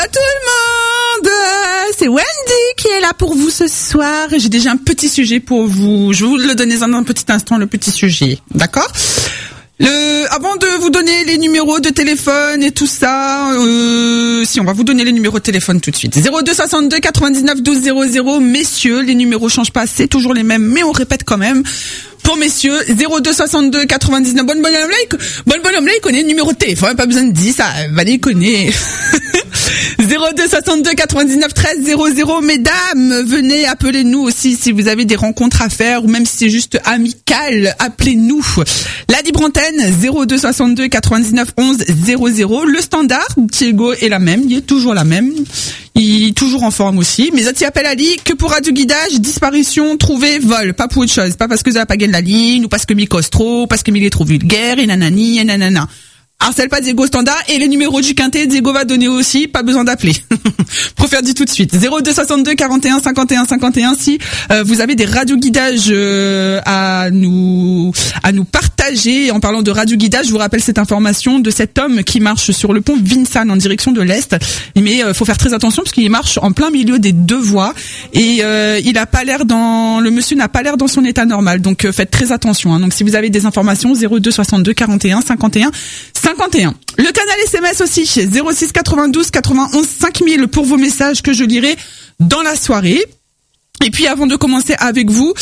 À tout le monde, c'est Wendy qui est là pour vous ce soir. J'ai déjà un petit sujet pour vous. Je vais vous le donner dans un petit instant, le petit sujet. D'accord ? Avant de vous donner les numéros de téléphone et tout ça, on va vous donner les numéros de téléphone tout de suite. 02 62 99 12 00. Messieurs, les numéros changent pas, c'est toujours les mêmes, mais on répète quand même. Pour messieurs, 02 62 99. Bonne bonhomme là, il connaît le numéro de téléphone, pas besoin de dire ça, il connaît. 02 62 99 13 00. Mesdames, venez, appelez-nous aussi si vous avez des rencontres à faire ou même si c'est juste amical, appelez-nous. La libre antenne 02 62 99 11 00. Le standard, Thiago est la même, il est toujours la même. Il est toujours en forme aussi. Mais ça appelle Ali que pour radio guidage, disparition, trouver, vol, pas pour autre chose. Pas parce que vous n'avez pas gagné la ligne ou parce que Miko trop, parce que Mille est trop vulgaire et nanani et nanana. Harcèle pas Diego standard et le numéro du quintet, Diego va donner aussi, pas besoin d'appeler. Pour faire dit tout de suite. 02 62 41 51 51 si vous avez des radioguidages à nous partager. En parlant de radioguidage, je vous rappelle cette information de cet homme qui marche sur le pont Vincennes en direction de l'Est. Mais faut faire très attention parce qu'il marche en plein milieu des deux voies et le monsieur n'a pas l'air dans son état normal. Donc faites très attention. Donc si vous avez des informations, 02 62 41 51 51. Le canal SMS aussi, 06 92 91 5000 pour vos messages que je lirai dans la soirée. Et puis avant de commencer avec vous,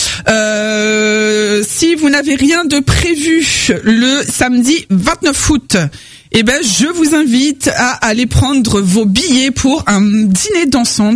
si vous n'avez rien de prévu le samedi 29 août, je vous invite à aller prendre vos billets pour un dîner dansant,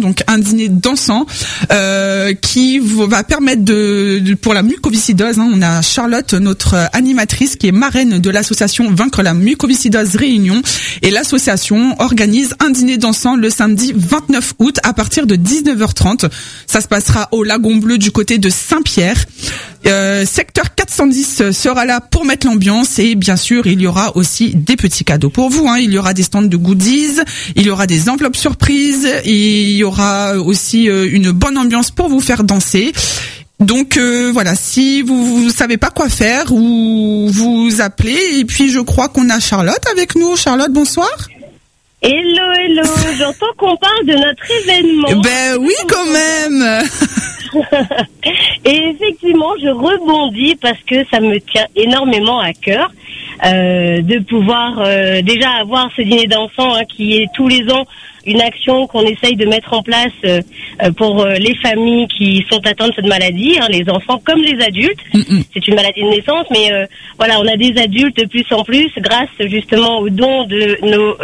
qui va permettre pour la mucoviscidose. On a Charlotte, notre animatrice, qui est marraine de l'association Vaincre la mucoviscidose Réunion, et l'association organise un dîner dansant le samedi 29 août à partir de 19h30. Ça se passera au Lagon Bleu du côté de Saint-Pierre. Secteur 410 sera là pour mettre l'ambiance et bien sûr il y aura aussi des petits cadeaux pour vous. Il y aura des stands de goodies, il y aura des enveloppes surprises, et il y aura aussi une bonne ambiance pour vous faire danser. Donc voilà, si vous savez pas quoi faire, ou vous appelez. Et puis je crois qu'on a Charlotte avec nous. Charlotte, bonsoir. Hello, j'entends qu'on parle de notre événement. Ben oui, quand même. Et effectivement, je rebondis parce que ça me tient énormément à cœur de pouvoir déjà avoir ce dîner dansant qui est tous les ans une action qu'on essaye de mettre en place pour les familles qui sont atteintes de cette maladie, les enfants comme les adultes. C'est une maladie de naissance, mais voilà, on a des adultes de plus en plus grâce justement aux dons de nos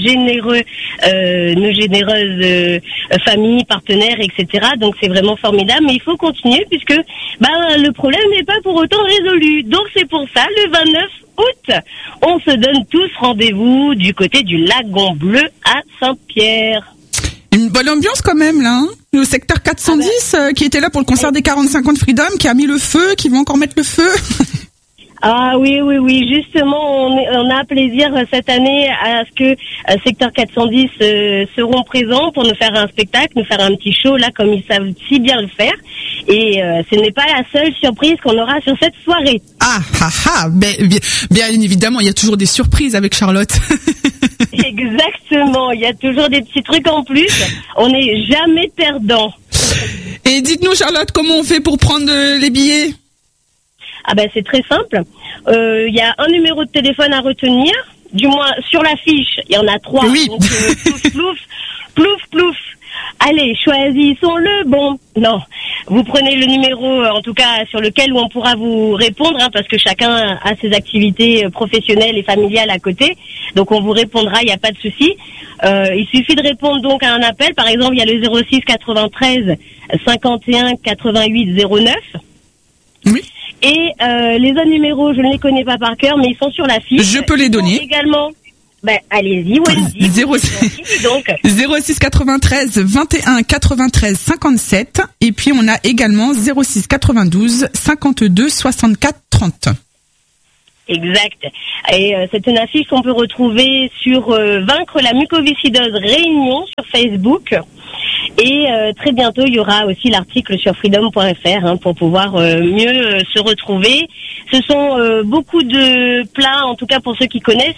généreuses familles, partenaires, etc. Donc c'est vraiment formidable, mais il faut continuer puisque le problème n'est pas pour autant résolu. Donc c'est pour ça, le 29 août, on se donne tous rendez-vous du côté du Lagon Bleu à Saint-Pierre. Une bonne ambiance quand même là, le secteur 410 qui était là pour le concert des 45 ans de Freedom, qui a mis le feu, qui va encore mettre le feu. Ah oui, justement, on a plaisir cette année à ce que secteur 410 seront présents pour nous faire un spectacle, nous faire un petit show là comme ils savent si bien le faire. Et ce n'est pas la seule surprise qu'on aura sur cette soirée. Bien évidemment, il y a toujours des surprises avec Charlotte. Exactement, il y a toujours des petits trucs en plus. On n'est jamais perdant. Et dites-nous Charlotte, comment on fait pour prendre les billets ? C'est très simple. Il y a un numéro de téléphone à retenir. Du moins, sur l'affiche, il y en a 3. Oui. Donc, plouf. Allez, choisissons-le. Bon, non. Vous prenez le numéro, en tout cas, sur lequel on pourra vous répondre, parce que chacun a ses activités professionnelles et familiales à côté. Donc, on vous répondra, il n'y a pas de souci. Il suffit de répondre donc à un appel. Par exemple, il y a le 06 93 51 88 09. Oui. Et les autres numéros, je ne les connais pas par cœur, mais ils sont sur la fiche. Je peux les donner. Également. Allez-y, Wendy. 06 93 21 93 57. Et puis on a également 06 92 52 64 30. Exact. Et c'est une affiche qu'on peut retrouver sur Vaincre la mucoviscidose Réunion sur Facebook. Et très bientôt, il y aura aussi l'article sur freedom.fr pour pouvoir mieux se retrouver. Ce sont beaucoup de plats, en tout cas pour ceux qui connaissent,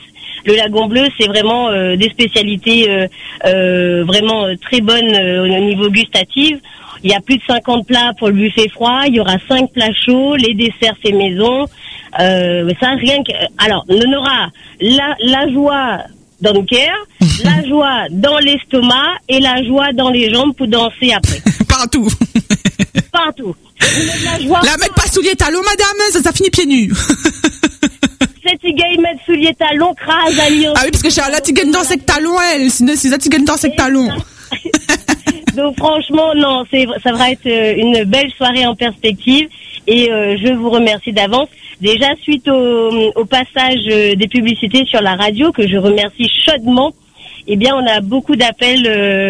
le Lagon Bleu, c'est vraiment des spécialités vraiment très bonnes au niveau gustatif. Il y a plus de 50 plats pour le buffet froid. Il y aura 5 plats chauds, les desserts fait maison. Ça, rien que... Alors, on aura la joie dans le cœur, la joie dans l'estomac et la joie dans les jambes pour danser après. Partout. Partout. La joie. La mettre pas souliers talons, madame, ça finit pieds nus. Cette gars, mettre souliers talons, crase, alliance. Ah oui, parce que Charlotte, il gagne dans ses talons, elle. Sinon, c'est ça, tu gagnes dans ses talons. Donc franchement, non, ça va être une belle soirée en perspective et je vous remercie d'avance. Déjà suite au passage des publicités sur la radio que je remercie chaudement. Eh bien, on a beaucoup d'appels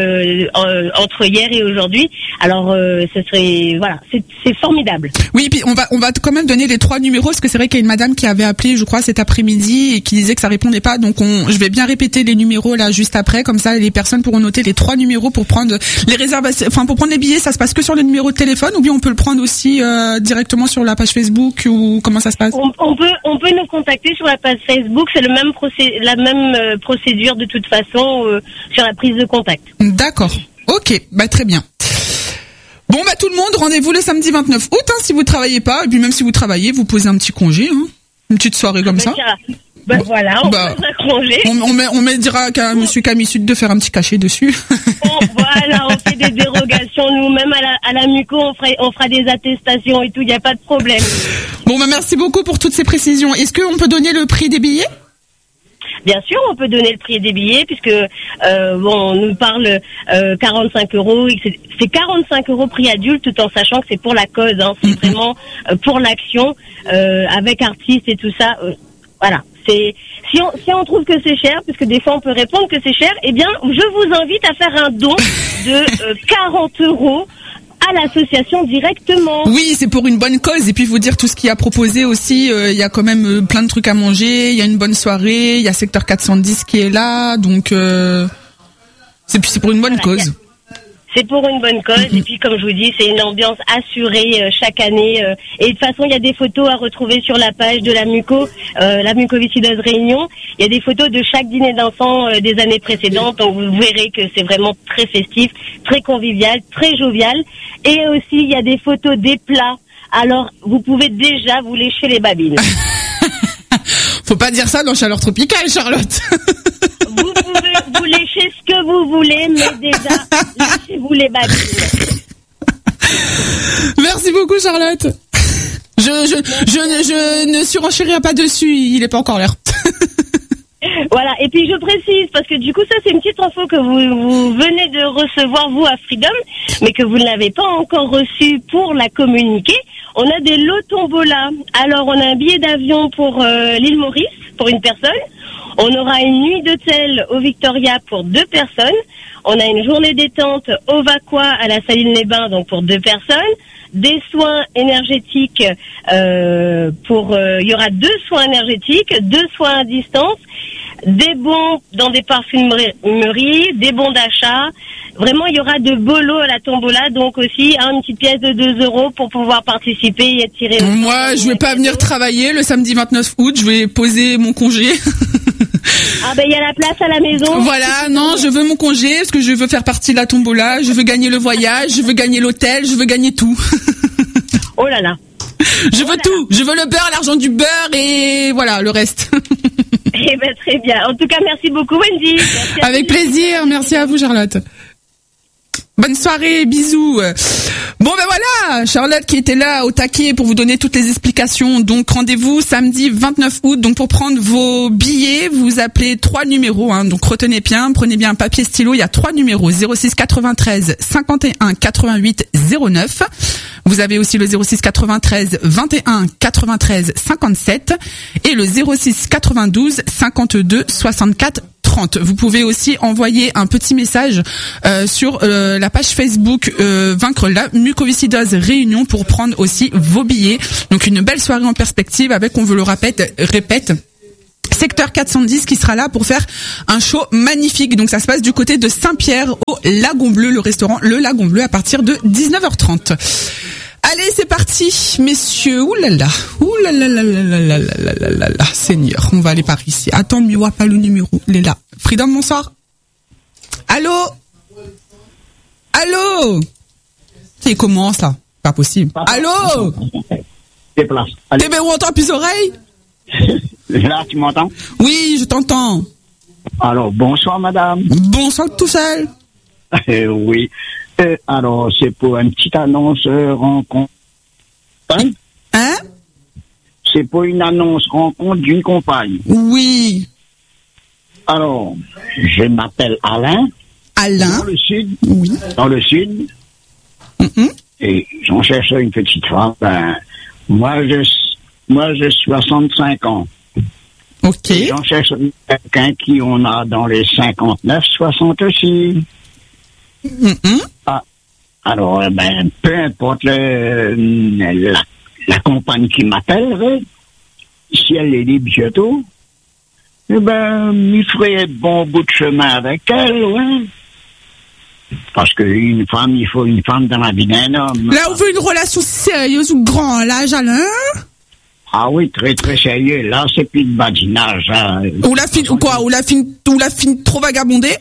entre hier et aujourd'hui. Alors, ce serait c'est formidable. Oui, puis on va quand même donner les 3 numéros parce que c'est vrai qu'il y a une madame qui avait appelé, je crois, cet après-midi et qui disait que ça répondait pas. Donc, je vais bien répéter les numéros là juste après, comme ça les personnes pourront noter les 3 numéros pour prendre les réservations. Enfin, pour prendre les billets, ça se passe que sur le numéro de téléphone ou bien on peut le prendre aussi directement sur la page Facebook ou comment ça se passe? On peut nous contacter sur la page Facebook. C'est la même procédure de toute façon. Sur la prise de contact. D'accord. Ok, très bien. Bon, tout le monde, rendez-vous le samedi 29 août, si vous travaillez pas, et puis même si vous travaillez, vous posez un petit congé, une petite soirée comme ça. Voilà, on pose un congé. On dira à monsieur Camille Sud de faire un petit cachet dessus. Voilà, on fait des dérogations nous-mêmes à la Muco, on fera des attestations et tout, il n'y a pas de problème. Bon, merci beaucoup pour toutes ces précisions. Est-ce qu'on peut donner le prix des billets? Bien sûr, on peut donner le prix des billets puisque on nous parle 45 €. C'est 45 € prix adulte, tout en sachant que c'est pour la cause. C'est vraiment pour l'action avec artistes et tout ça. Voilà. C'est si on trouve que c'est cher, parce que des fois on peut répondre que c'est cher, eh bien je vous invite à faire un don de 40 € à l'association directement. Oui, c'est pour une bonne cause et puis vous dire tout ce qu'il y a proposé aussi, il y a quand même plein de trucs à manger, il y a une bonne soirée, il y a Secteur 410 qui est là, donc c'est pour une bonne cause. C'est pour une bonne cause et puis comme je vous dis, c'est une ambiance assurée chaque année et de toute façon, il y a des photos à retrouver sur la page de la mucoviscideuse Réunion. Il y a des photos de chaque dîner d'enfants des années précédentes, donc vous verrez que c'est vraiment très festif, très convivial, très jovial et aussi il y a des photos des plats. Alors, vous pouvez déjà vous lécher les babines. Faut pas dire ça dans Chaleur Tropicale, Charlotte. Vous pouvez vous lécher ce que vous voulez, mais déjà, léchez-vous les babines. Merci beaucoup, Charlotte. Je ne surenchérirai pas dessus, il est pas encore l'heure. Voilà, et puis je précise, parce que du coup, ça c'est une petite info que vous venez de recevoir, vous, à Freedom, mais que vous ne l'avez pas encore reçu pour la communiquer. On a des lots tombola. Alors, on a un billet d'avion pour l'île Maurice, pour une personne. On aura une nuit d'hôtel au Victoria pour 2 personnes. On a une journée détente au Vaqua à la Saline-les-Bains, donc pour 2 personnes. Des soins énergétiques il y aura 2 soins énergétiques, 2 soins à distance, des bons dans des parfumeries, des bons d'achat. Vraiment, il y aura de beaux lots à la tombola, donc aussi une petite pièce de 2 € pour pouvoir participer et être tiré. Moi, je vais pas venir travailler le samedi 29 août, je vais poser mon congé. Ah il y a la place à la maison. Voilà, non, je veux mon congé parce que je veux faire partie de la tombola, je veux gagner le voyage, je veux gagner l'hôtel, je veux gagner tout. Oh là là. Je veux tout, je veux le beurre, l'argent du beurre et voilà, le reste. Eh très bien. En tout cas, merci beaucoup Wendy. Avec plaisir, merci à vous Charlotte. Bonne soirée, bisous. Bon voilà, Charlotte qui était là au taquet pour vous donner toutes les explications. Donc rendez-vous samedi 29 août. Donc pour prendre vos billets, vous appelez 3 numéros. Donc retenez bien, prenez bien un papier stylo. Il y a 3 numéros 06 93 51 88 09. Vous avez aussi le 06 93 21 93 57 et le 06 92 52 64 30. Vous pouvez aussi envoyer un petit message sur la page Facebook Vaincre la mucoviscidose Réunion pour prendre aussi vos billets. Donc une belle soirée en perspective avec, on vous le répète, Secteur 410 qui sera là pour faire un show magnifique. Donc ça se passe du côté de Saint-Pierre au Lagon Bleu, le restaurant Le Lagon Bleu à partir de 19h30. Allez, c'est parti, messieurs. Ouh là là, Seigneur, on va aller par ici. Attends, ne vois pas le numéro. Il est là. Freedom, bonsoir. Allô? C'est comment ça? Pas possible. Allô? Déplace. T'es bien, on entend plus oreilles? Là, tu m'entends? Oui, je t'entends. Alors, bonsoir, madame. Bonsoir tout seul. Oui. Alors, c'est pour une petite annonce rencontre. Hein? C'est pour une annonce rencontre d'une compagne. Oui. Alors, je m'appelle Alain. Dans le sud. Oui. Dans le sud. Et j'en cherche une petite femme. Moi, j'ai 65 ans. Ok. Et j'en cherche quelqu'un qui en a dans les 59, 60 aussi. Alors, peu importe la compagne qui m'appelle, si elle est libre bientôt, il ferait bon bout de chemin avec elle, ouais. Parce qu'une femme, il faut une femme dans la vie d'un homme. Là, on veut une relation sérieuse ou grand l'âge, Alain? Ah oui, très très sérieux. Là, c'est plus de badinage. Hein. Ou la fine trop vagabondée?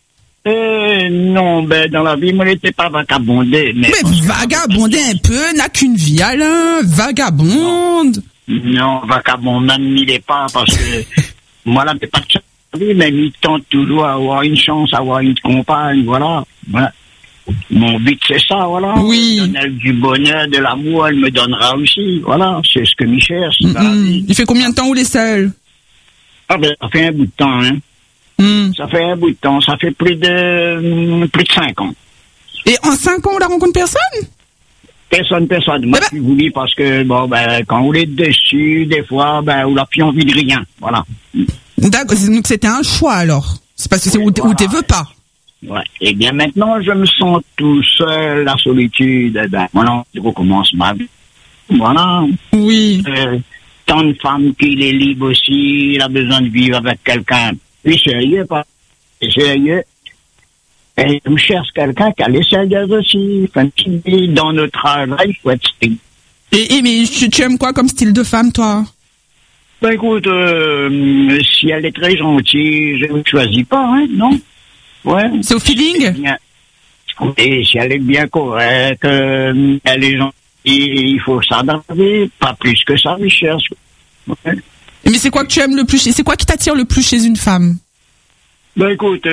Non, dans la vie, moi, elle n'était pas vagabondée. Mais vagabondée un peu, n'a qu'une vie, Alain. Vagabonde. Non, vagabonde, même il n'est pas, parce que moi, là, je n'ai pas de chance, mais il tente toujours à avoir une chance, à avoir une compagne, voilà. Mon but, c'est ça, voilà. Oui. Elle du bonheur, de l'amour, elle me donnera aussi, voilà. C'est ce que je cherche. Il fait combien de temps où il est seul? Ça fait un bout de temps, hein. Ça fait un bout de temps, ça fait plus de 5 ans. Et en 5 ans, on la rencontre personne? Personne. Moi, je vous dis parce que, quand vous êtes dessus, des fois, on n'a plus envie de rien, voilà. D'accord, donc c'était un choix, alors. C'est parce que c'est où t'es veux pas. Ouais. Et bien, maintenant, je me sens tout seul, la solitude, voilà, je recommence ma vie. Voilà. Oui. Tant de femmes qu'il est libre aussi, il a besoin de vivre avec quelqu'un. Puis sérieux, pas sérieux. Et je cherche quelqu'un qui a les sérieux aussi. Enfin, dans notre travail, il faut être strict. Mais tu aimes quoi comme style de femme, toi? Écoute, si elle est très gentille, je ne choisis pas, hein, non? Ouais. C'est au feeling? Et si elle est bien correcte, elle est gentille, il faut ça dans la vie. Pas plus que ça, je cherche. Ouais. Mais c'est quoi que tu aimes le plus? C'est quoi qui t'attire le plus chez une femme? Écoute,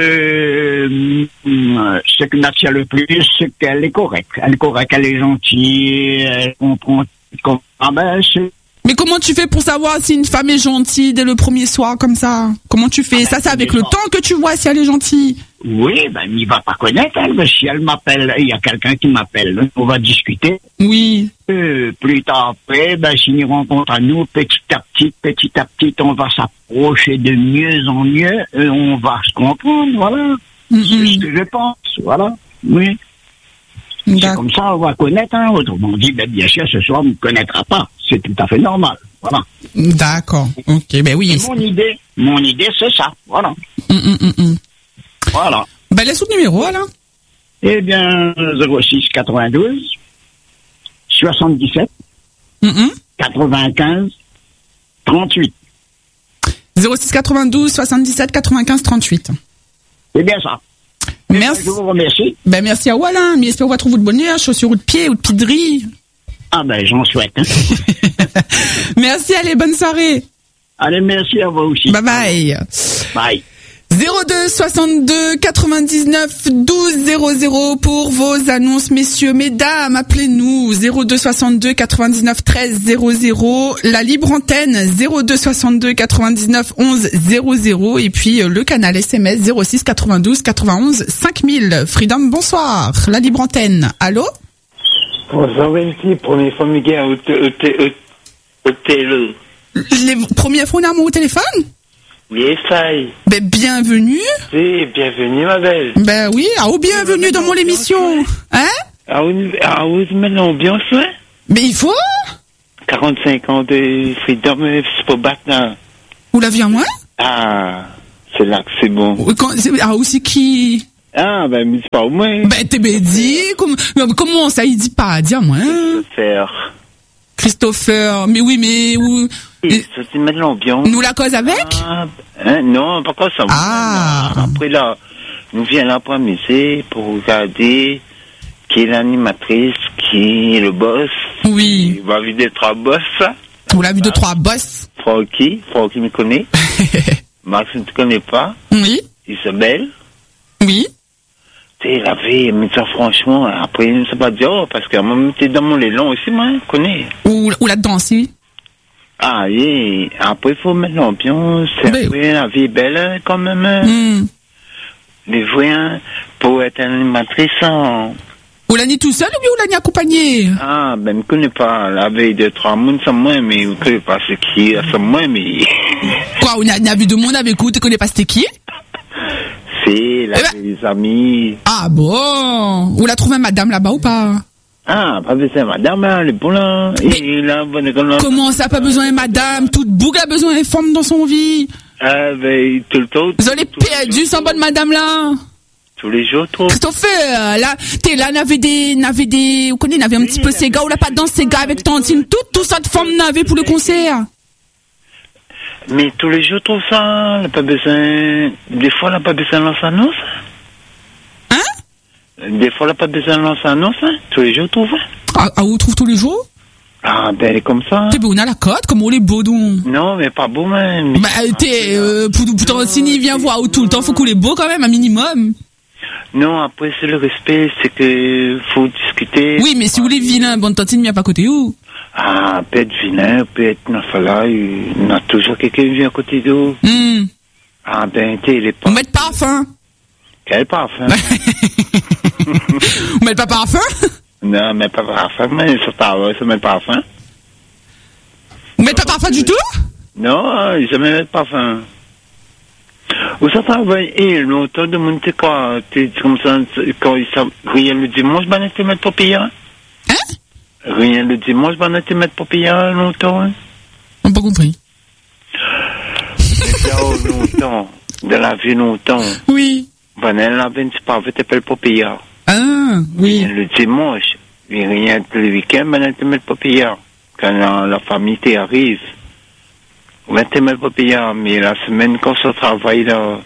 ce qui m'attire le plus, c'est qu'elle est correcte. Elle est correcte, elle est gentille, elle comprend. Mais comment tu fais pour savoir si une femme est gentille dès le premier soir comme ça? Comment tu fais? Ça, c'est avec le temps que tu vois si elle est gentille. Oui, il va pas connaître elle, mais si elle m'appelle, il y a quelqu'un qui m'appelle, on va discuter. Oui. Plus tard après, s'il nous rencontre à nous, petit à petit, on va s'approcher de mieux en mieux, on va se comprendre, voilà. C'est ce que je pense, voilà. Oui. C'est comme ça, on va connaître, hein. Autrement dit, bien sûr, ce soir, on ne me connaîtra pas. C'est tout à fait normal, voilà. D'accord. Ok, oui. Et mon idée, c'est ça, voilà. Voilà. Laisse le numéro, Alain. Eh bien, 06 92 77 95 38. 06 92 77 95 38. C'est bien ça. Merci. Je vous remercie. Merci à vous, Alain. Mais j'espère qu'on va trouver de bonheur, chaussures ou de pied ou de piderie. J'en souhaite. Hein. Merci, allez, bonne soirée. Allez, merci à vous aussi. Bye bye. Bye. 02 62 99 12 00 pour vos annonces, messieurs, mesdames, appelez-nous 02 62 99 13 00, la libre antenne 02 62 99 11 00 et puis le canal SMS 06 92 91 5000. Freedom, bonsoir, la libre antenne. Allô? Bonsoir, Wendy, première fois au téléphone. Les premières fois on a au téléphone? Oui, faille. Bienvenue. Oui, bienvenue, ma belle. Oui, bienvenue dans mon émission. Hein? Vous mettez l'ambiance, ouais? Mais il faut. 45 ans de Freedom, c'est pour battre, là. Où la vie à moi? C'est là que c'est bon. Aussi qui? Ah, ben, mais c'est pas au moins. Ben, t'es dit, comment ça, il dit pas, dis-moi. Christopher, mais oui, mais où? Ça se met de l'ambiance. Nous la cause avec? Non, pas comme ça. Après, là, nous vient l'après-midi pour regarder qui est l'animatrice, qui est le boss. Oui. On va vu deux, trois boss. On l'a vu deux, trois boss. Francky me connaît. Maxime, tu connais pas? Oui. Isabelle? Oui. Tu sais, la vie, mais ça, franchement, après, je ne sais pas dire, parce que moi, t'es dans mon élan aussi, moi, je connais. Ou là-dedans, si. Ah, oui. Après, il faut mettre l'ambiance. Après, la vie est belle, quand même. Les voyants, pour être animatrice, Ou l'année tout seul ou bien ou l'année accompagné? Ah, ben, je ne connais pas. La veille de 3 mois, sans moi, mais je ne connais pas ce qui est sans moi, mais. Quoi, on a vu deux monde avec vous, tu connais pas c'était qui? C'est les amis. Ah bon? Ou l'a trouvé madame là-bas ou pas? Ah, pas besoin, madame, elle est bonne là. Et là, comment ça, pas besoin de madame? Toute bougue a besoin de femme dans son vie. Ah, ben, tout le temps. Vous allez perdu sans bonne madame là? Tous les jours, trop. Christopher, là, n'avait des, vous connaissez, n'avait un petit peu ces gars, ou là, pas dans ces gars avec Tantine, tout ça de femme n'avait pour le concert. Mais tous les jours, tout ça, elle n'a pas besoin, des fois, elle n'a pas besoin de lancer annonce. Hein? Des fois, elle n'a pas besoin de lancer annonce, tous les jours, tout va. Ah, où trouve tous les jours? Ah, ben, elle est comme ça. T'es beau, on a la cote, comme on est beau, donc. Non, mais pas beau, même. Bah, pour Tantine, il vient voir tout le temps, faut qu'on est beau quand même, un minimum. Non, après, c'est le respect, c'est que faut discuter. Oui, mais si vous voulez vilain, bonne Tantine vient pas à côté où? Ah, peut être vilain, peut être nafala, il y a toujours quelqu'un qui vient à côté d'eux. Ah, ben, il est pas. On met parfum. Quel parfum? On met pas parfum? Non, mais pas parfum, mais ça met parfum. Vous mettez pas parfum du tout? Non, ils jamais mettent parfum. Où ça travaille, longtemps de monter quand t'es comme ça, quand ils savent, rien le dimanche, ben, tu mettre pour payer. Hein? Rien le dimanche, ben, tu mettre pour payer longtemps, hein? On n'a pas compris. Longtemps, de la vie longtemps. Oui. Ben, la vie, tu pas, tu peux pour payer. Ah, oui. Rien le dimanche, et rien le week-end, ben, tu mettre pour payer. Quand la famille t'arrive. Ouais, t'es mal pas payé, mais la semaine, quand ça travaille, là,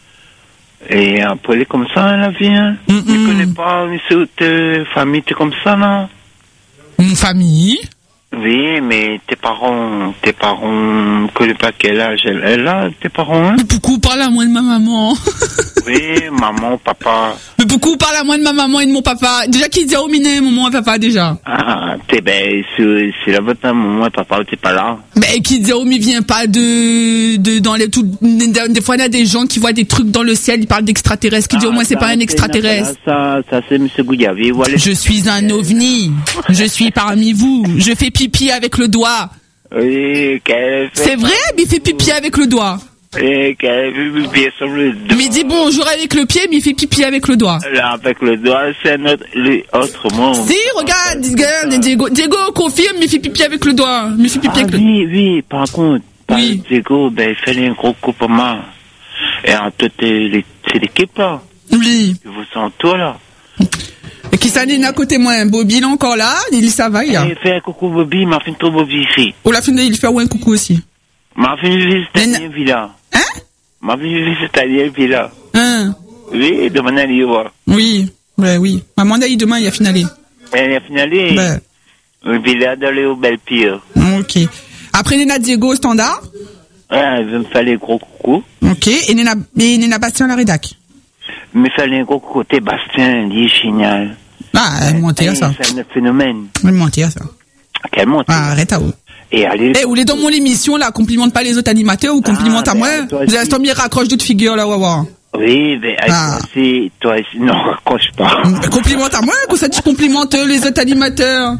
et après, elle est comme ça, la vie, hein. Tu connais pas, mais c'est famille, t'es comme ça, là. Une famille? Oui, mais tes parents, ne connaissent pas quel âge elle a, tes parents, hein. Mais pourquoi parle à moi de ma maman? Oui, maman, papa. Mais pourquoi parle à moi de ma maman et de mon papa? Déjà, qui dit au miné, maman et papa, déjà? Ah, c'est la votre maman et papa, t'es pas là. Mais qui dit au mi vient pas dans les tout, des fois, il y a des gens qui voient des trucs dans le ciel, ils parlent d'extraterrestres, qui dit au moins c'est pas un extraterrestre. Ça, c'est monsieur Gouyavi, voilà. Je suis un ovni. Je suis parmi vous. Je fais pipi avec le doigt. Oui, c'est vrai, mais il fait pipi avec le doigt. Et qu'elle fait pipi sur le doigt. Mais il dit bonjour avec le pied, mais il fait pipi avec le doigt. Là, avec le doigt, c'est autre monde. Si, regarde, Diego confirme, mais il fait pipi avec le doigt. Mais il fait pipi avec le... Oui, par contre, Diego, ben, il fait un gros coupement. Et en tout, c'est l'équipe, là. Oui. Vous sentez, là. Et qui s'en est à côté moi, Bobby, il est encore là, il ça va, il a. Il fait un coucou Bobby, m'a fait trop Bobby ici. Ou la fin, il fait un coucou aussi. M'a fait visiter une villa. Hein? M'a fait visiter une villa. Hein? Oui, demain, il y va. Oui, ouais, oui. Maman d'ailleurs, demain, il y a finalé. Il y a finalé? Ben. Une villa d'aller au Belle-Pire. Ok. Après, Nena Diego au standard? Ouais, il va me faire les gros coucou. Ok. Et Nena Bastien à la rédac? Il me fait les gros côté Bastien, il est génial. Ah, elle mentir, ça. C'est un phénomène. Elle mentir, ça. Quelle mentir? Ah, arrête à vous. Et allez. Eh, vous êtes dans mon émission, là, complimente pas les autres animateurs ou complimente à moi? Vous avez tombé raccroche d'autres figures, là, on va voir. Oui, mais toi aussi, non, raccroche pas. Complimente à moi, comme ça tu complimentes les autres animateurs.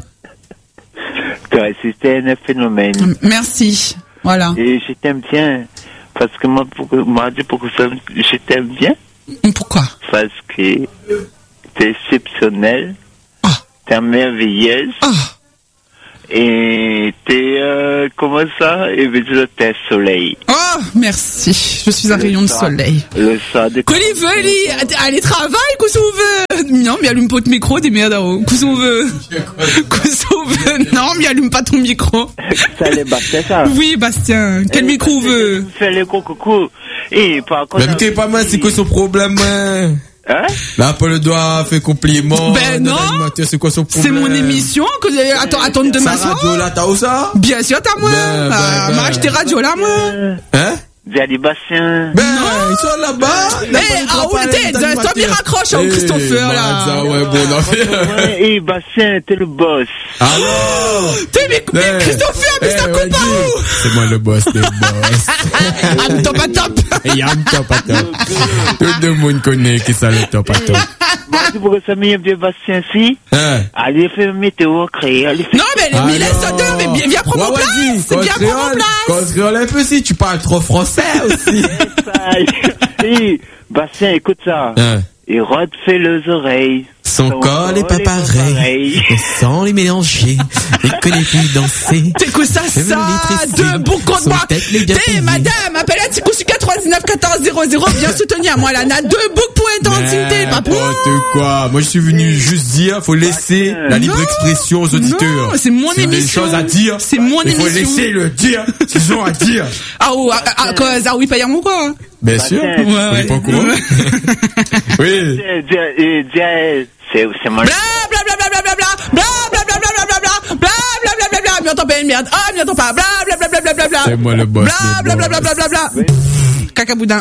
Toi, c'était un phénomène. Merci. Voilà. Et je t'aime bien. Parce que moi, je t'aime bien. Pourquoi? Parce que t'es exceptionnelle. T'es merveilleuse. Et t'es, comment ça? Et ben, t'es soleil. Oh, merci. Je suis un rayon de soleil. Le ça de... Allez, travaille, qu'est-ce qu'on veut? Non, mais allume pas ton micro, des merdes, qu'est-ce qu'on veut? Qu'est-ce qu'on veut? Non, mais allume pas ton micro. Ça, les Bastien, ça? Oui, Bastien. Quel micro on veut? Fais les coucou. Et par contre... Mais t'es pas mal, c'est quoi son problème, Hein? Là, pas le doigt, fait compliment. Ben non. C'est quoi son problème? C'est mon émission que attends demain soir. Radio là, t'as où ça? Bien sûr, t'as moi. M'a acheté radio là, moi. Hein? Daddy Bastien. Ben, ils sont là-bas. Toi, il raccroche au Christopher, là. Ouais, bon, affaire. Et Bastien, t'es le boss. Alors? Mais Christopher, mais ça coupe pas où? C'est moi le boss, le boss. I'm top à top. Et I'm top à top. Tout le monde connaît qui ça le top à top. Moi, tu pourrais s'amener bien Bastien, si? Allez, fais météo, créer. Non, mais laisse ça deux, mais viens prendre mon place. Viens prendre mon place. Cause créole un peu si tu parles trop français aussi. Et Bastien, écoute ça. Et Rod fait les oreilles. Son corps n'est pas pareil. Et sans les mélanger, il connaît plus danser. C'est quoi ça? Debout contre moi. Madame, appelle à Tico sur 99 14 00. Viens soutenir moi, Lana. Debout pour intensité, pas pour. N'importe quoi. Moi, je suis venu juste dire, faut laisser la libre expression aux auditeurs. Non, c'est mon émission. Des choses à dire. C'est mon émission. Il faut laisser le dire ce qu'ils ont à dire. Oui, pas ou quoi? Bien sûr. On est pas au courant. Oui. C'est moi. M'y entends pas une merde. Ah, m'y entends pas. Blablabla. C'est moi le boss. Blablabla. Cacaboudin.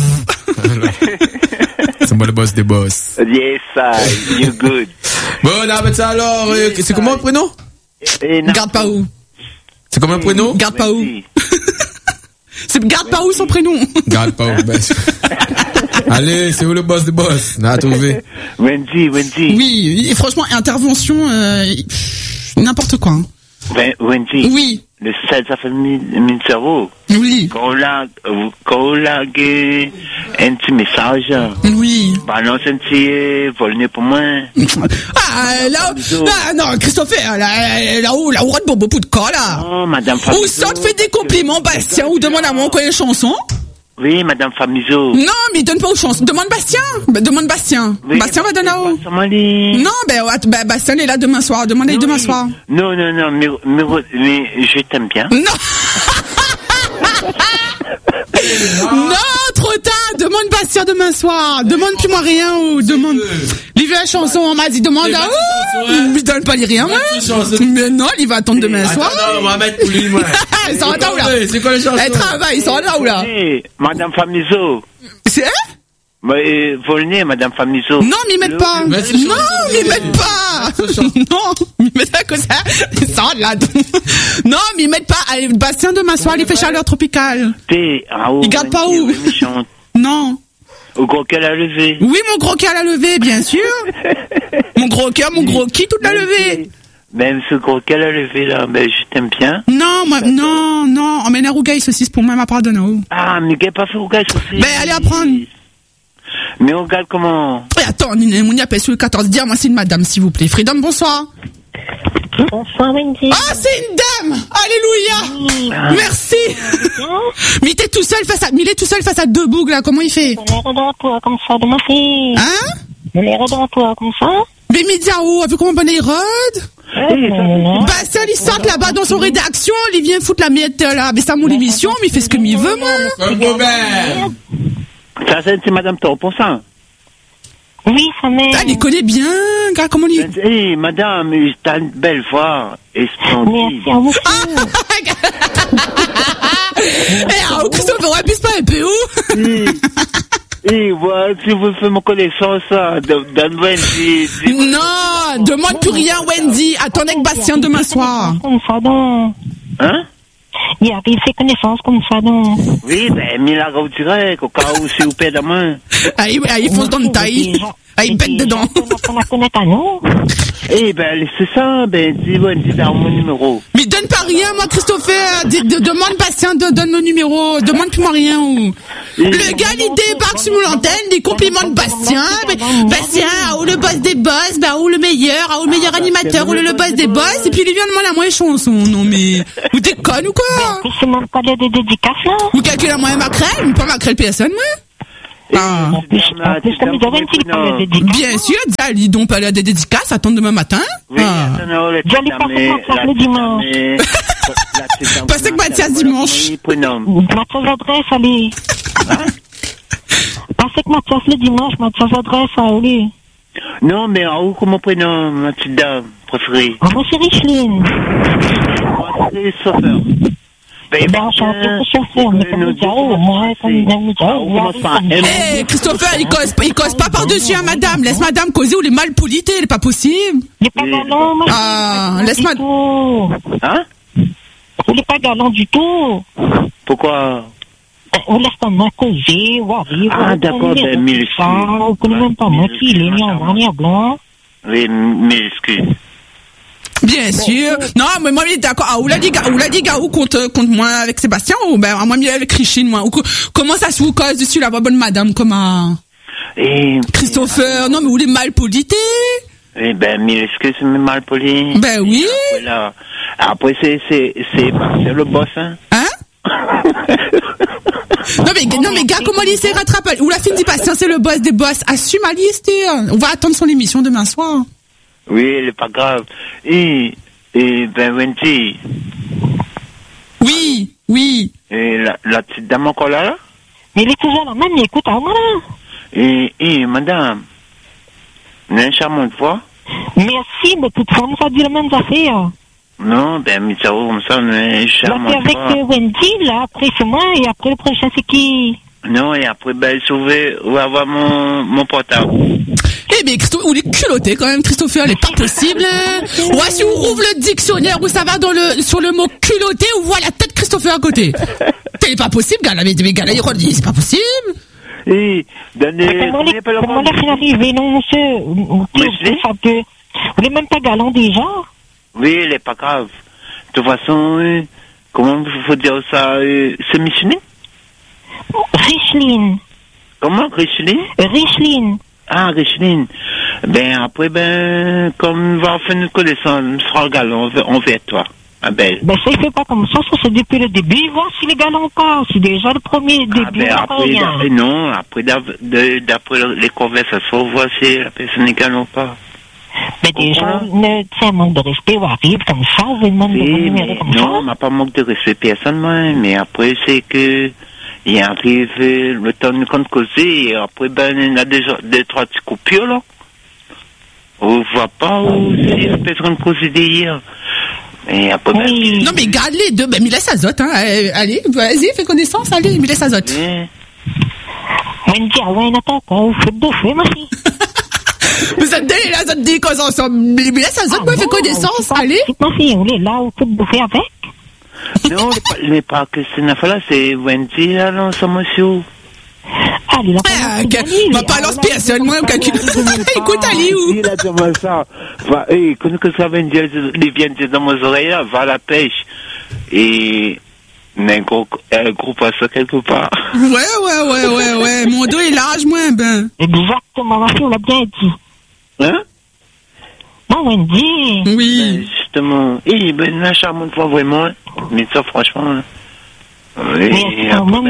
C'est moi le boss des boss. Yes, you good. Bon, on arrête ça alors. C'est comment le prénom? Garde pas où. C'est comment le prénom? Garde pas où. C'est Garde pas où son prénom. Garde pas où. Allez, c'est où le boss des boss? On a trouvé. Wendy. Oui, et franchement, intervention, n'importe quoi. Hein. Wendy. Oui. Le sel, ça fait mon cerveau. Oui. Quand on a un petit message. Oui. Balance un petit volé pour moi. Non, Christopher, là-haut, rate bobo pour de cas, là. Oh, madame Famiso. Ou ça te fait des compliments, Bastien, ou demande à moi quoi une chanson. Oui, madame Famiso. Non, mais donne pas aux chansons. Demande Bastien. Demande Bastien. Oui, Bastien va donner à haut. Non, Bastien est là demain soir. Demande-lui demain soir. Non, mais je t'aime bien. Non. Non, trop tard. Demande Bastien demain soir. Demande plus moi rien ou demande. Il veut la chanson. On m'a dit demande à haut. Il donne pas les rien. Mais non, il va attendre demain soir. Non, on va mettre pour lui, moi. Il s'en va là où là? C'est quoi les chansons? Elle travaille. Il s'en va là où là? Madame Famiso. C'est Volnez, madame Famiso. Non, m'y mettent pas. Non, m'y mettent pas. Non, m'y mettent pas comme ça. Ça là. Non, m'y mettent pas. Allez, Bastien demain soir, il fait chaleur tropicale. Il garde pas où? Non. Au gros cœur à lever. Oui, mon gros cœur à lever, bien sûr. Mon gros cœur, mon gros qui, tout à lever. Même ce gros cœur à lever là, je t'aime bien. Non, non. Emmène un rougail saucisse pour moi, ma part de nous. Ah, mais qu'est-ce pas fait rougail saucisse? Allez apprendre. Mais on regarde comment. Attends, mon y appelle sur le 14. Dis-moi, c'est une madame, s'il vous plaît. Freedom, bonsoir. Bonsoir, Wendy. Ah, c'est une dame! Alléluia! Merci! Mais il est tout seul face à deux bougs, là. Comment il fait? On est dans toi comme ça, de ma fille. Hein? On est dans toi comme ça. Mais Midiao, avec comment on est Rod? Bastien, il sort là-bas dans son rédaction, il vient foutre la miette, là. Mais ça, mon émission, mais il fait ce que il veut, moi. Ça, c'est madame Taupe, pour ça. Oui, ça m'est. Elle les connaît bien, gars, comment il... Hey, madame, t'as une belle voix. Splendide. Merci à vous. Christophe, on abuse pas un peu Et voilà, si vous faites mon connaissance, donne Wendy. Non, demande plus rien, Wendy. Attendez que Bastien demain soir. Comme ça, donc. Hein? Il avait fait connaissance comme ça, donc. Oui, mais là, vous direz qu'au cas où c'est au père de main. Il fonce dans le taille. Il pète dedans. On la connaît à nous. C'est ça, dis Wendy, dans mon numéro. Mais donne pas rien, moi, Christopher. Demande Bastien, donne le numéro. Demande plus moi rien. Le gars, il débarque sur l'antenne, des compliments de Bastien. Bastien, le boss des boss, bah, ou le meilleur animateur, ou le boss des boss, et puis il vient demander la moyenne chanson. Non, mais, vous déconne ou quoi? C'est même pas des dédicaces, là. Vous calculez la moyenne Macrel, pas Macrel personne, moi? En plus, comme il y avait une petite parler des dédicaces. Bien sûr, dis donc pas des dédicaces, attendre demain matin. J'allais passer Mathias le dimanche. Passez que Mathias dimanche. Mathias adresse, allez. Passez que Mathias le dimanche, Mathias adresse, allez. Non, mais comment prénom, ma petite dame préférée? Moi, c'est Richeline. Moi, c'est Chauffeur. Christopher, il cause pas par-dessus à madame. Laisse madame causer ou les mal polité, il est pas possible. Il est pas galant, moi. Ah, laisse madame. Hein? Il est pas galant du tout. Pourquoi? On laisse pas moi causer, ou arrive. Ah, d'accord, ben, mille excuses. On connaît même pas moi qui il est ni en noir ni en blanc. Oui, mille excuses. Bien sûr. Non, mais moi, d'accord. Ah, ou l'a dit Gaou contre moi avec Sébastien, ou ben, moi, mieux avec Richine, moi. Ou, comment ça se vous cause dessus, la bonne madame, comment? Christopher, non, mais où les mal polité? Eh ben, mille excuses, mais mal poli. Ben oui. Après, c'est le boss, hein? Non mais gars, comment il s'est rattrapé? Ou la fille dit patient, c'est le boss des boss. Assume Alice, on va attendre son émission demain soir. Oui, c'est pas grave. Et ben Wendy. Oui. Et la petite dame encore là? Mais il est toujours là, même, il écoute à moi là. Et madame, vous avez une charmante voix? Merci, mais toute femme, ça dit la même affaire. Non, ben, mais ça, comme ça, on est charmant. Là, c'est avec Wendy, là, après c'est moi, et après le prochain, c'est qui? Non, et après, ben, sauver, ou avoir mon portable. Eh bien, ou les culottés, quand même, Christopher, elle est pas possible. Ouais, si on rouvre le dictionnaire où ça va sur le mot culotté, on voit la tête de Christopher à côté. C'est pas possible, gars, mais gars, là, c'est pas possible. Et, comment la fin arrivée, non, monsieur? Vous n'êtes même pas galant déjà? Oui, elle est pas grave. De toute façon, comment il faut dire ça? C'est Micheline? Richeline. Comment, Richeline? Richeline. Ah, Richeline. Ben, après, ben, comme on va faire une connaissance, on sera galant envers toi, ma belle. Ben, ça, il fait pas comme ça c'est depuis le début, voir s'il est galant ou pas. C'est déjà le premier début. Ben, après, non, après, d'après les conversations, voir si la personne est galant ou pas. Mais déjà, c'est un manque de respect où arrive comme ça, vous demandez de numéro comme ça. Non, on n'a pas manque de respect personne, mais après, c'est que il arrive le temps de compte causer, et après, ben, il y a déjà 2-3 petits coupures, là. On voit pas où si la personne causer d'hier. Et après, oui. Non, mais garde les deux, ben, Mila Sazotte, hein. Allez, vas-y, fais connaissance, allez, Mila Sazotte. Wendy, ouais, Nathan, vous faites deux feux, ma fille. Vous êtes des là, vous êtes des causes ensemble. Mais là, ça me fait connaissance, allez. Ma fille, vous êtes là, vous faites bouffer avec? Non, mais pas que c'est une affaire là, c'est Wendy, là, non, c'est monsieur. Allez, là, va pas lancer personne, moi, calcul. Écoute, allez, où? Il a dit ça. Va, quand que ça Wendy, il vient de dans mes oreilles, là, va à la pêche. Et, mais un gros poisson quelque part. Ouais. Mon dos est large, moi, ben. Exactement, ma fille, on l'a bien dit. Hein? Non, Wendy. Oui. Ben, justement. Ben, la charmante fois, vraiment. Mais ça, franchement. Et après,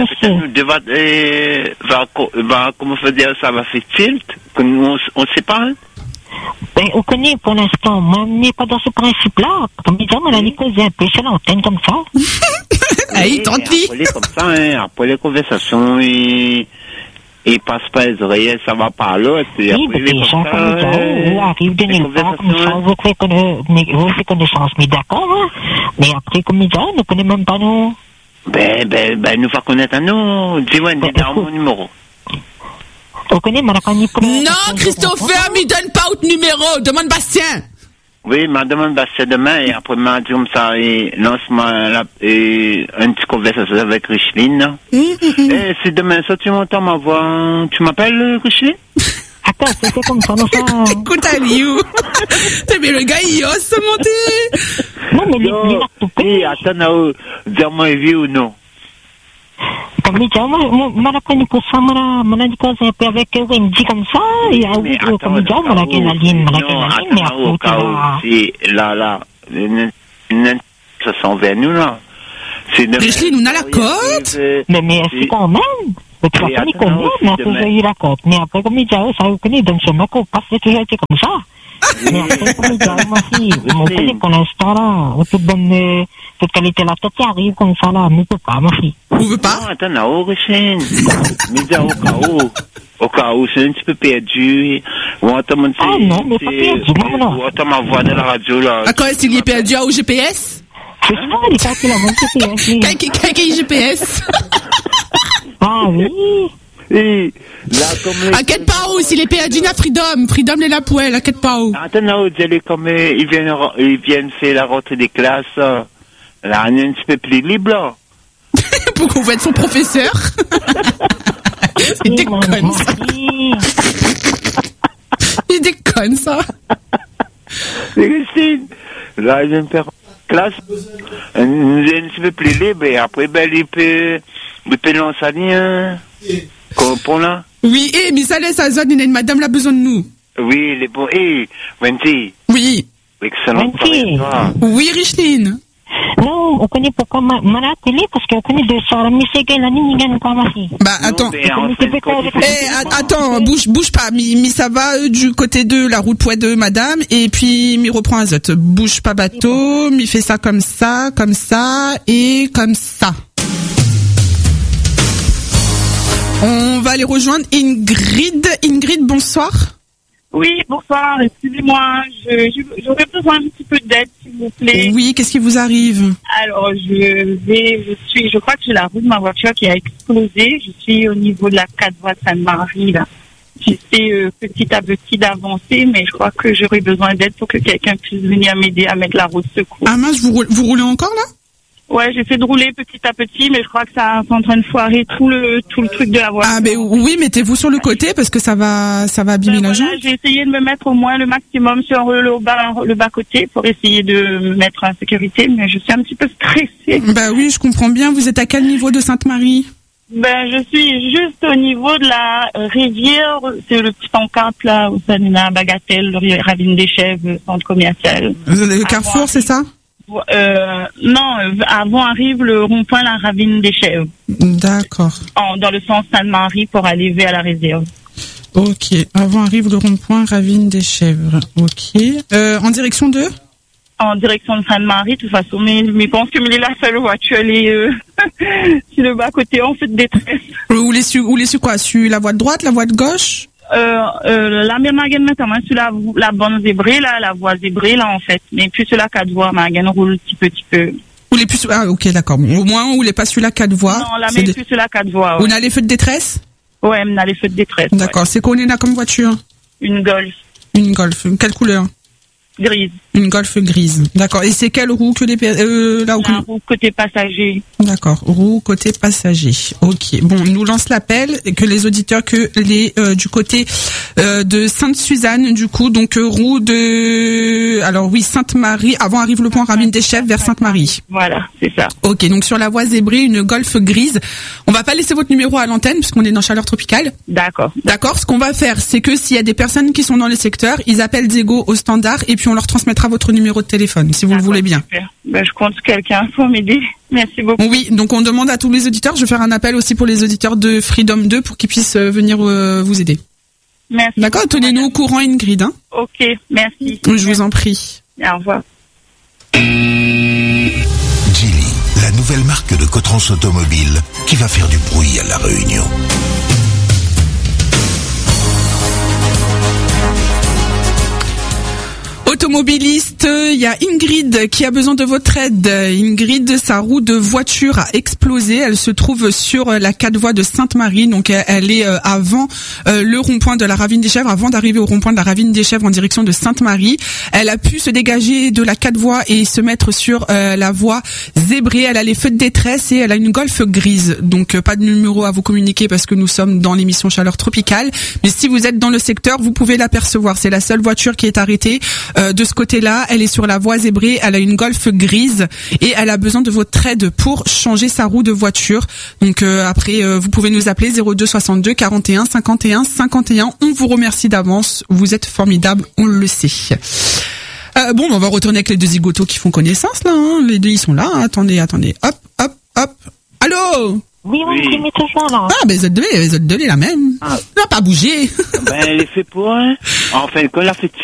peut-être, comment faut dire, ça va faire tilt. On sait pas, hein? Ben, on connaît pour l'instant. Moi, on n'est pas dans ce principe-là. Comme disons, on a les causé un peu sur l'antenne comme ça. Il tente après, comme ça, hein, après les conversations, il passe pas les oreilles, ça va par là. Oui, mais déjà, comme ça, on arrive de nulle part, comme ça, vous faites connaissance, mais d'accord, hein. Mais après, comme ça, on ne connaît même pas nous. Ben, nous va connaître un nom. Dis-moi, dis-moi mon numéro. On connaît, mais on connaît. Non, Christopher, me donne pas autre numéro. Demande Bastien. Oui, ma demande Bastien demain, et après, m'a dit comme ça, et lance-moi une petite conversation avec Richeline. Et si demain, ça, tu m'entends ma voix, tu m'appelles, Richeline? Attends, c'est comme ça, non, ça. Écoute, Aliou. Mais le gars, il ose se monter. Non, mais il a tout payé. Attends, dis-moi, il vit ou non? comme il dit, moi, la connu pour ça, moi, dit qu'on s'est un peu avec Wendy comme ça, et comme il dit, moi, la ligne, mais après, ça s'en va nous, là. Richline, on a la cote. Mais c'est quand même. Mais tu vas pas connaître, mais après, j'ai eu la cote. Mais après, comme il dit, ça vous connaît, donc c'est moi qu'on passe toujours été comme ça. Mais après, comme il dit, moi, si, on connaît pour l'instant, là, on peut donner cette qualité là, peut-être qu'il arrive comme ça, là, mais on peut pas, ma fille. Vous veut pas? Non, attends, non, Richline. Mais au cas où, c'est un petit peu perdu. Ou on t'en ah non, mais pas perdu, non. Ou on t'en m'envoie dans la radio, là. À quoi est-ce qu'il est perdu au GPS? C'est ça, les cas qu'il a mon GPS. Quel GPS? Ah oui. Et là, comme inquiète pas où, s'il est perdu, à Freedom est là pour elle, inquiète pas où. Attends, non, comme ils viennent faire la rentrée des classes, là, on est un petit peu plus libre, là. Pour qu'on voit être son professeur. C'est déconne, ça. Il déconne, ça. C'est Christine. Là, ils viennent faire classe, un petit peu plus libre, et après, ben, il peut l'enseigner, comprends là? Oui, mais ça laisse à zone, une madame a besoin de nous. Oui, les bons, Wendy. Oui. Excellent. Oui, Richline. Non, on connaît pourquoi la télé, parce qu'on connaît de ça, mais c'est qu'elle a ni gagne pas ma fille. Bah, attends. Attends, bouge pas, mi ça va du côté de la route Poix-2, madame, et puis mi reprend azote. Bouge pas bateau, mi fait ça, et comme ça. On va aller rejoindre Ingrid. Ingrid, bonsoir. Oui, bonsoir, excusez-moi, j'aurais besoin un petit peu d'aide, s'il vous plaît. Oui, qu'est-ce qui vous arrive? Alors, je crois que j'ai la roue de ma voiture qui a explosé. Je suis au niveau de la 4 voies de Sainte-Marie, là. J'essaie petit à petit d'avancer, mais je crois que j'aurais besoin d'aide pour que quelqu'un puisse venir m'aider à mettre la roue de secours. Ah mince, vous roulez encore, là? Ouais, j'essaie de rouler petit à petit, mais je crois que ça est en train de foirer tout le truc de la voiture. Ah, ben oui, mettez-vous sur le côté parce que ça va abîmer la jambe. J'ai essayé de me mettre au moins le maximum sur le bas côté pour essayer de me mettre en sécurité, mais je suis un petit peu stressée. Bah oui, je comprends bien. Vous êtes à quel niveau de Sainte-Marie? Ben, je suis juste au niveau de la rivière, c'est le petit encampe là, où ça nous a Bagatelle, le Ravine des Chèvres, centre commercial. Le carrefour, c'est ça? Non, avant arrive le rond-point la Ravine des Chèvres. D'accord. Dans le sens Sainte-Marie pour aller vers la réserve. Ok, avant arrive le rond-point Ravine des Chèvres. Ok. En direction de? En direction de Sainte-Marie, de toute façon, mais je pense que la seule voiture, elle est sur le bas-côté, en fait, détresse. Où les su quoi? Sur la voie de droite, la voie de gauche? La même Magan maintenant sur la bonne zébrée là, la voie zébrée là en fait, mais plus sur la 4 voies Magan roule petit peu. Ou les plus ok d'accord. Bon, au moins on les pas sur la 4 voies. Non, la même plus sur la 4 voies. Ouais. On a les feux de détresse? Ouais, on a les feux de détresse. D'accord, ouais. C'est qu'on est là comme voiture? Une Golf. Une Golf. Quelle couleur? Grise. Une Golf grise. D'accord. Et c'est quelle roue que les là où la roue côté passager. D'accord. Roue côté passager. Ok. Bon, on nous lance l'appel que les auditeurs du côté de Sainte-Suzanne du coup donc roue de Sainte-Marie avant arrive le point Ravine des Chèvres vers Sainte-Marie. Voilà, c'est ça. Ok. Donc sur la voie zébrée une Golf grise. On va pas laisser votre numéro à l'antenne puisqu'on est dans Chaleur Tropicale. D'accord. D'accord. Ce qu'on va faire c'est que s'il y a des personnes qui sont dans les secteurs, ils appellent Diego au standard et puis on leur transmettra votre numéro de téléphone, si vous le voulez bien. Super. Ben, je compte quelqu'un pour m'aider. Merci beaucoup. Oui, donc on demande à tous les auditeurs, je vais faire un appel aussi pour les auditeurs de Freedom 2 pour qu'ils puissent venir vous aider. Merci. D'accord, tenez-nous au courant Ingrid. Hein. Ok, merci. Je vous en prie. Au revoir. Geely, la nouvelle marque de Cotrans Automobile qui va faire du bruit à La Réunion. Automobiliste, il y a Ingrid qui a besoin de votre aide. Ingrid, sa roue de voiture a explosé. Elle se trouve sur la 4 voies de Sainte-Marie. Donc, elle est avant le rond-point de la Ravine des Chèvres, avant d'arriver au rond-point de la Ravine des Chèvres en direction de Sainte-Marie. Elle a pu se dégager de la 4 voies et se mettre sur la voie zébrée. Elle a les feux de détresse et elle a une Golf grise. Donc, pas de numéro à vous communiquer parce que nous sommes dans l'émission Chaleur Tropicale. Mais si vous êtes dans le secteur, vous pouvez l'apercevoir. C'est la seule voiture qui est arrêtée de ce côté-là. Elle est sur la voie zébrée. Elle a une Golf grise et elle a besoin de votre aide pour changer sa roue de voiture. Donc après, vous pouvez nous appeler 02 62 41 51 51. On vous remercie d'avance. Vous êtes formidables, on le sait. Bon, on va retourner avec les deux zigotos qui font connaissance là. Hein. Les deux, ils sont là. Attendez. Hop. Allô? Oui, mais toujours là. Ah, ben Z2, la même. Elle n'a pas bougé. Ben, elle est fait pour, hein. Enfin, quand elle a fait